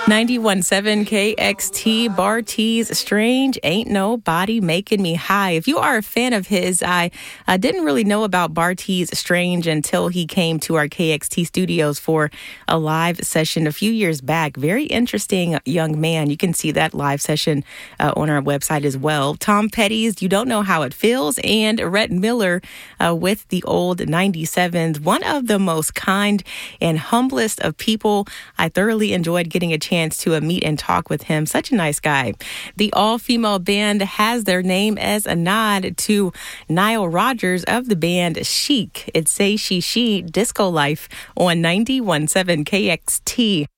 91.7 KXT, Bartees Strange, Ain't Nobody Making Me High. If you are a fan of his, I didn't really know about Bartees Strange until he came to our KXT studios for a live session a few years back. Very interesting young man. You can see that live session on our website as well. Tom Petty's You Don't Know How It Feels, and Rhett Miller with the old 97s. One of the most kind and humblest of people. I thoroughly enjoyed getting a chance to meet and talk with him. Such a nice guy. The all-female band has their name as a nod to Nile Rodgers of the band Chic. It's Say She Disco Life on 91.7 KXT.